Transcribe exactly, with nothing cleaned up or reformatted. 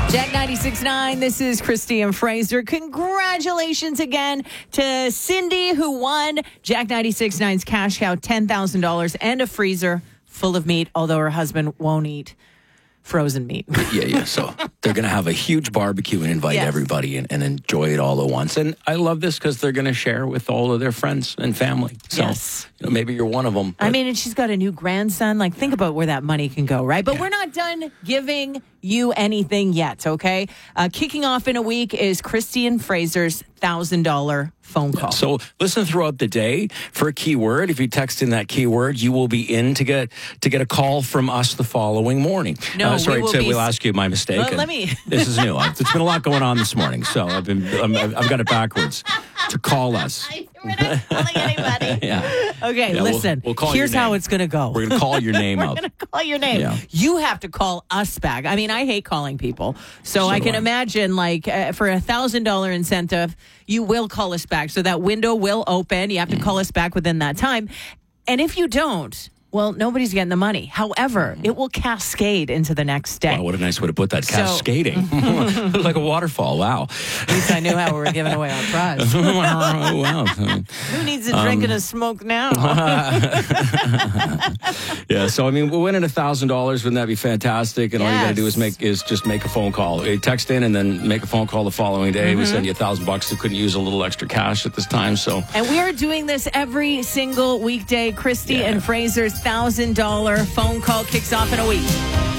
Jack ninety-six point nine, this is Christy and Fraser. Congratulations again to Cindy, who won Jack ninety-six point nine's cash cow, ten thousand dollars and a freezer full of meat, although her husband won't eat frozen meat. yeah, yeah. So they're going to have a huge barbecue and invite yes. everybody and, and enjoy it all at once. And I love this because they're going to share with all of their friends and family. So yes. you know, maybe you're one of them. I mean, and she's got a new grandson. Like, think about where that money can go, right? But yeah. we're not done giving you anything yet, okay? Uh, kicking off in a week is Christy and Fraser's one thousand dollars phone call. Yeah, so listen throughout the day for a keyword. If you text in that keyword, you will be in to get to get a call from us the following morning. No, uh, sorry, we will to, be... we'll ask you my mistake. Well, let me... This is new. It's been a lot going on this morning, so I've been I'm, I've got it backwards. To call us. We're not calling anybody. yeah. Okay, yeah, listen. We'll, we'll call Here's your how name. it's going to go. We're going to call your name We're out. going to call your name. Yeah. You have to call us back. I mean, I hate calling people. So, So I do can I. imagine, like, uh, for a one thousand dollars incentive, you will call us back. So that window will open. You have to mm. call us back within that time. And if you don't, well, nobody's getting the money. However, it will cascade into the next day. Wow, what a nice way to put that. So- Cascading. Like a waterfall. Wow. At least I knew how we were giving away our prize. wow. Who needs a drink and a smoke now? Yeah, so I mean, we're winning a thousand dollars. Wouldn't that be fantastic? And all you got to Yes. do is make is just make a phone call. You text in and then make a phone call the following day. Mm-hmm. We send you a thousand bucks. You couldn't use a little extra cash at this time, so And we are doing this every single weekday. Christy Yeah. and Fraser's one thousand dollars phone call kicks off in a week.